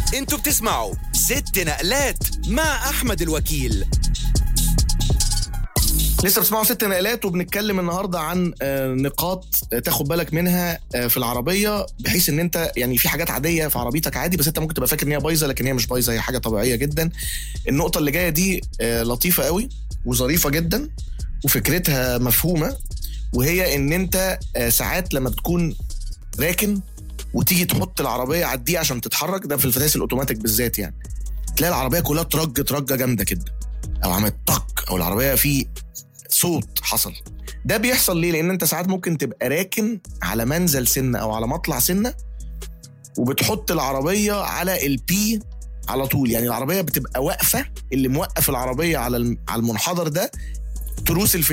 انتوا بتسمعوا 6 نقلات مع أحمد الوكيل. لسه بتسمعوا 6 نقلات، وبنتكلم النهارده عن نقاط تاخد بالك منها في العربيه، بحيث ان انت يعني في حاجات عاديه في عربيتك عادي، بس انت ممكن تبقى فاكر ان هي بايظه، لكن هي مش بايظه، هي حاجه طبيعيه جدا. النقطه اللي جايه دي لطيفه قوي وظريفه جدا وفكرتها مفهومه، وهي ان انت ساعات لما بتكون راكن وتيجي تحط العربيه على الدقيقه عشان تتحرك، ده في الفتاس الاوتوماتيك بالذات، يعني تلاقي العربيه كلها ترجه جامده كده، او عملت طق، او العربيه في صوت حصل. ده بيحصل ليه؟ لان انت ساعات ممكن تبقى راكن على منزل سنه او على مطلع سنه، وبتحط العربيه على البي على طول، يعني العربيه بتبقى واقفه، اللي موقف العربيه على المنحدر ده تروس